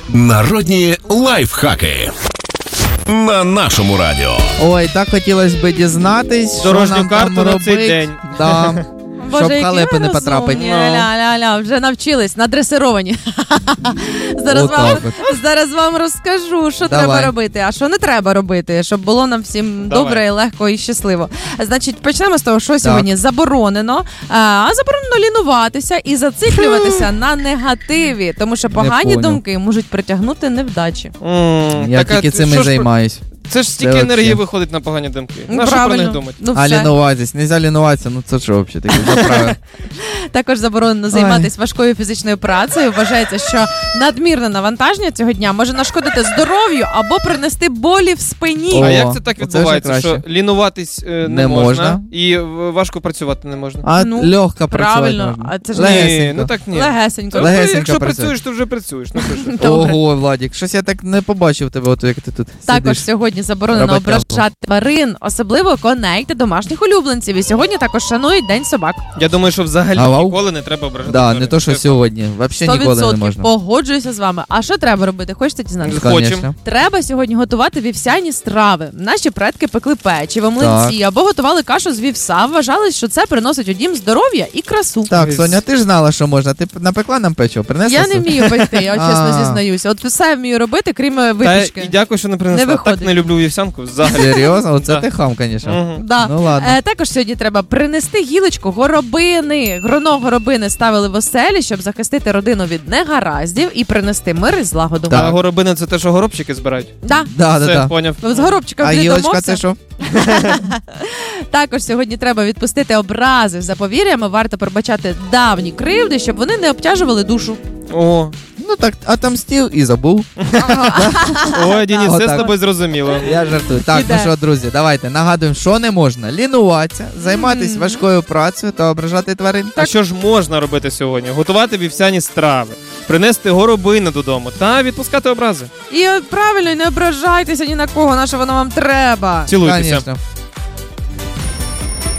Народні лайфхаки. На нашому радіо. Ой, так хотілося б дізнатись, що нам там на робить. цей день. Да. Боже, Щоб халепи не потрапити. Ля-ля-ля, вже навчились, надресировані. Зараз вам розкажу, що треба робити, а що не треба робити, щоб було нам всім добре, і легко і щасливо. Значить, почнемо з того, що сьогодні заборонено. Заборонено лінуватися і зациклюватися на негативі, тому що погані думки можуть притягнути невдачі. Я тільки цим і займаюсь. Це ж стільки енергії виходить на погані думки. На що про них думати? А лінуватись, нельзя лінуватися, це що взагалі таке заправи? Також заборонено займатися важкою фізичною працею. Вважається, що надмірне навантаження цього дня може нашкодити здоров'ю або принести болі в спині. А як це так відбувається, що лінуватись не можна і важко працювати не можна? А легко працювати можна. А це ж легесенько. Якщо працюєш, то вже працюєш. Ого, Владик, щось я так не побачив тебе, як ти тут сидиш. Також сьогодні заборонено ображати тварин, особливо коней та домашніх улюбленців. І сьогодні також шанують День собак. Я думаю, що взагалі ніколи не треба ображати тварин. Не то, що сьогодні. Взагалі ніколи не можна. 100% погоджуюся з вами. А що треба робити? Хочете дізнатися? Хочемо. Треба сьогодні готувати вівсяні страви. Наші предки пекли печиво, млинці або готували кашу з вівса. Вважали, що це приносить у дім здоров'я і красу. Так, Соня, ти ж знала, що можна. Ти напекла нам печиво, принесла? Я не вмію пекти, я чесно зізнаюся. От все вмію робити, крім випічки. І дякую, що не принесла. Так не люблю вівсянку взагалі. Серйозно? Оце ти хам, звісно. Ну ладно. Також сьогодні треба принести гілочку горобини. Гроно горобини ставили в оселі, щоб захистити родину від негараздів і принести мир і злагоду. А горобина — це те, що горобчики збирають? Так. Все, поняв. З горобчиком а гілочка — це що? Також сьогодні треба відпустити образи. За повір'ями варто пробачати давні кривди, щоб вони не обтяжували душу. О. Ну так, отомстив і забув. Ой, Денис, все з тобою зрозуміло. Я жартую. Так, ну що, друзі, давайте нагадуємо, що не можна. Лінуватися, займатися важкою працею та ображати тварин. А що ж можна робити сьогодні? Готувати вівсяні страви, принести горобину додому та відпускати образи. І правильно, не ображайтеся ні на кого, на що воно вам треба. Цілуйтеся. Конечно. Шоу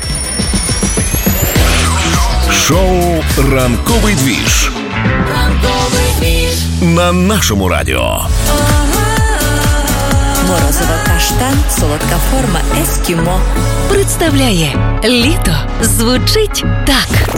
«Ранковий двіж» на нашому радіо. Морозова каштан, солодка форма ескімо. Представляє літо звучить так.